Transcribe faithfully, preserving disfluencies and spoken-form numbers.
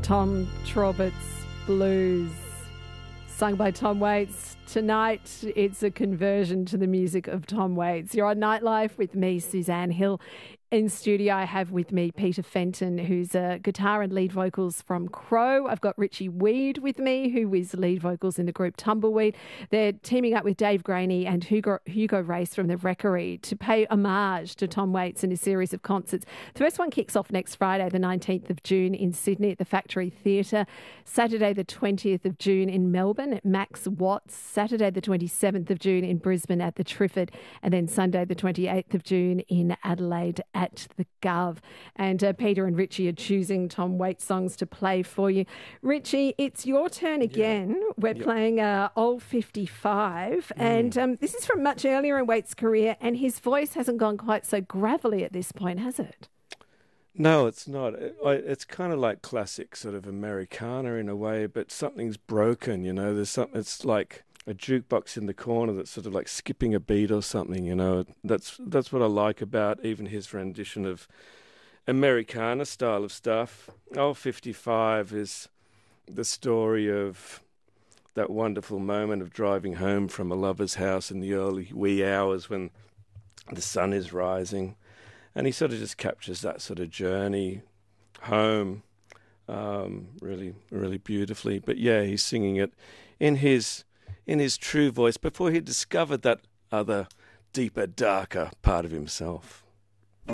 Tom Trabot's Blues, sung by Tom Waits. Tonight, it's a conversion to the music of Tom Waits. You're on Nightlife with me, Suzanne Hill. In studio, I have with me Peter Fenton, who's a guitar and lead vocals from Crow. I've got Richie Weed with me, who is lead vocals in the group Tumbleweed. They're teaming up with Dave Graney and Hugo, Hugo Race from the Wreckery to pay homage to Tom Waits in a series of concerts. The first one kicks off next Friday, the nineteenth of June in Sydney at the Factory Theatre. Saturday, the twentieth of June in Melbourne at Max Watts. Saturday, the twenty-seventh of June in Brisbane at the Triffid. And then Sunday, the twenty-eighth of June in Adelaide at at the Gov. And uh, Peter and Richie are choosing Tom Waits songs to play for you. Richie, it's your turn again. Yeah. We're yep. playing uh, Old fifty-five, mm. and um, this is from much earlier in Waits' career, and his voice hasn't gone quite so gravelly at this point, has it? No, it's not. It's kind of like classic sort of Americana in a way, but something's broken, you know. There's something, it's like a jukebox in the corner that's sort of like skipping a beat or something, you know. That's that's what I like about even his rendition of Americana style of stuff. Old fifty-five is the story of that wonderful moment of driving home from a lover's house in the early wee hours when the sun is rising. And he sort of just captures that sort of journey home um, really, really beautifully. But yeah, he's singing it in his in his true voice before he discovered that other, deeper, darker part of himself.